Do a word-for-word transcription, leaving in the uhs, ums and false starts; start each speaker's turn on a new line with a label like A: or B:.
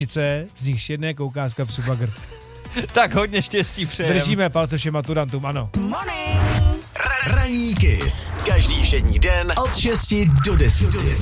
A: z nich jedné kouká z kapsu bagr.
B: Tak hodně štěstí přejem.
A: Držíme palce všem maturantům, ano.
C: Ranní Kiss. Každý všední den od šesti do deseti.